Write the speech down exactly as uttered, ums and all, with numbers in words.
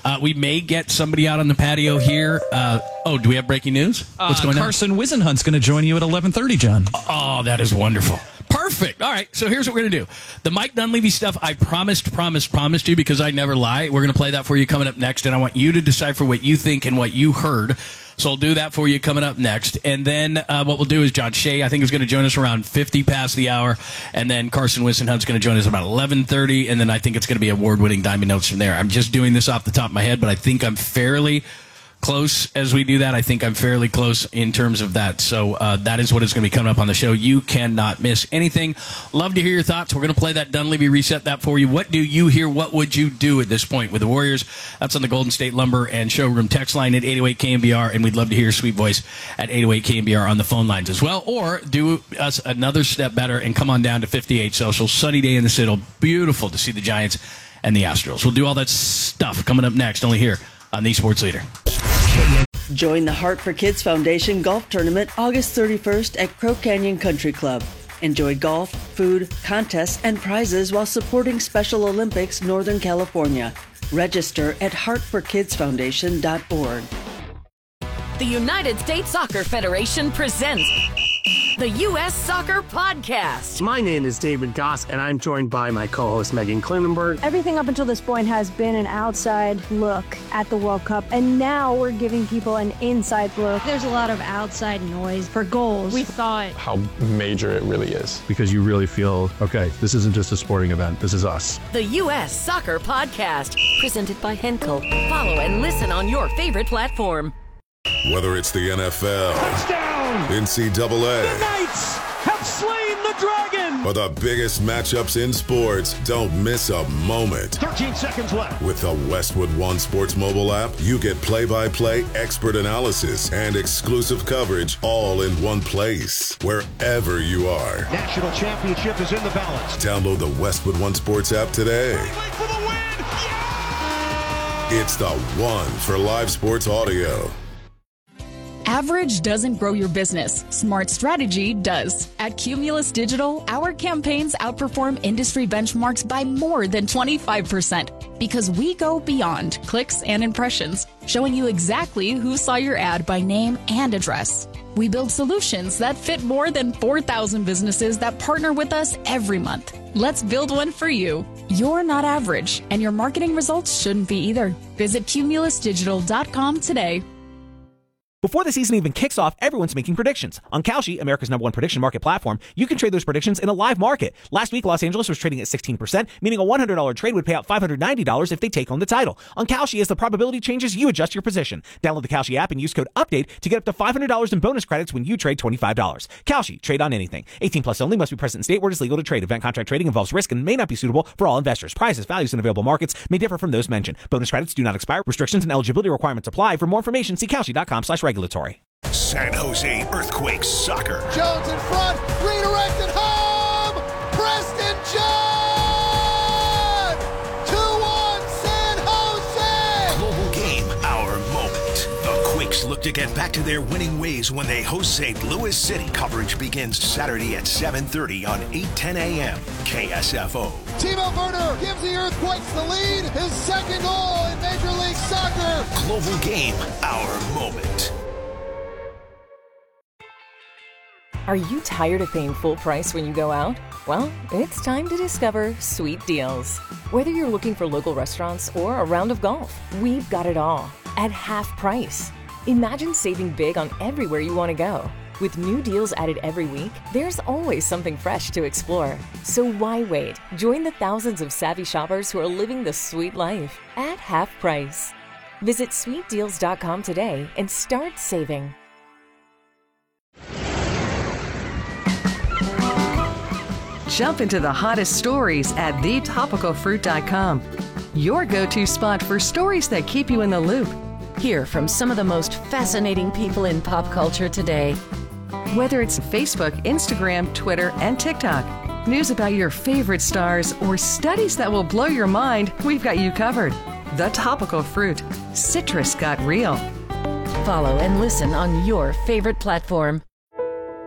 Uh, we may get somebody out on the patio here. Uh, oh, do we have breaking news? What's uh, going Carson on? Carson Wisenhunt's going to join you at eleven thirty, John. Oh, that is wonderful. Perfect. All right, so here's what we're going to do. The Mike Dunleavy stuff, I promised, promised, promised you because I never lie. We're going to play that for you coming up next, and I want you to decipher what you think and what you heard. So I'll do that for you coming up next. And then uh, what we'll do is John Shea, I think, is going to join us around fifty past the hour. And then Carson Wisenhunt's going to join us about eleven thirty. And then I think it's going to be award-winning Diamond Notes from there. I'm just doing this off the top of my head, but I think I'm fairly close as we do that. I think I'm fairly close in terms of that. So uh, that is what is going to be coming up on the show. You cannot miss anything. Love to hear your thoughts. We're going to play that Dunleavy reset that for you. What do you hear? What would you do at this point with the Warriors? That's on the Golden State Lumber and Showroom text line at eight oh eight K M B R, and we'd love to hear your sweet voice at eight oh eight K M B R on the phone lines as well. Or do us another step better and come on down to fifty-eight Social. Sunny day in the Citadel. Beautiful to see the Giants and the Astros. We'll do all that stuff coming up next, only here on the Sports Leader. Join the Heart for Kids Foundation Golf Tournament August thirty-first at Crow Canyon Country Club. Enjoy golf, food, contests, and prizes while supporting Special Olympics Northern California. Register at heart for kids foundation dot org. The United States Soccer Federation presents the U S Soccer Podcast. My name is David Goss, and I'm joined by my co-host Megan Klinenberg. Everything up until this point has been an outside look at the World Cup, and now we're giving people an inside look. There's a lot of outside noise for goals. We thought how major it really is. Because you really feel, okay, this isn't just a sporting event, this is us. The U S Soccer Podcast, presented by Henkel. Follow and listen on your favorite platform. Whether it's the N F L, touchdown, N C double A, the Knights have slain the dragon, or the biggest matchups in sports, don't miss a moment. thirteen seconds left. With the Westwood One Sports mobile app, you get play-by-play, expert analysis, and exclusive coverage all in one place, wherever you are. National championship is in the balance. Download the Westwood One Sports app today. For the win. Yeah! It's the one for live sports audio. Average doesn't grow your business. Smart strategy does. At Cumulus Digital, our campaigns outperform industry benchmarks by more than twenty-five percent because we go beyond clicks and impressions, showing you exactly who saw your ad by name and address. We build solutions that fit more than four thousand businesses that partner with us every month. Let's build one for you. You're not average, and your marketing results shouldn't be either. Visit cumulus digital dot com today. Before the season even kicks off, everyone's making predictions. On Kalshi, America's number one prediction market platform, you can trade those predictions in a live market. Last week, Los Angeles was trading at sixteen percent, meaning a one hundred dollars trade would pay out five hundred ninety dollars if they take home the title. On Kalshi, as the probability changes, you adjust your position. Download the Kalshi app and use code UPDATE to get up to five hundred dollars in bonus credits when you trade twenty-five dollars. Kalshi, trade on anything. eighteen plus only, must be present in state where it is legal to trade. Event contract trading involves risk and may not be suitable for all investors. Prices, values, and available markets may differ from those mentioned. Bonus credits do not expire. Restrictions and eligibility requirements apply. For more information, see kalshi dot com slash regulatory. San Jose Earthquakes soccer. Jones in front, redirected home, Preston John! two one San Jose! Global game, our moment. The Quakes look to get back to their winning ways when they host Saint Louis City. Coverage begins Saturday at seven thirty on eight ten a.m. K S F O. Timo Werner gives the Earthquakes the lead, his second goal in Major League Soccer. Global game, our moment. Are you tired of paying full price when you go out? Well, it's time to discover Sweet Deals. Whether you're looking for local restaurants or a round of golf, we've got it all at half price. Imagine saving big on everywhere you want to go. With new deals added every week, there's always something fresh to explore. So why wait? Join the thousands of savvy shoppers who are living the sweet life at half price. Visit sweet deals dot com today and start saving. Jump into the hottest stories at the topical fruit dot com. Your go-to spot for stories that keep you in the loop. Hear from some of the most fascinating people in pop culture today. Whether it's Facebook, Instagram, Twitter, and TikTok, news about your favorite stars, or studies that will blow your mind, we've got you covered. The Topical Fruit. Citrus got real. Follow and listen on your favorite platform.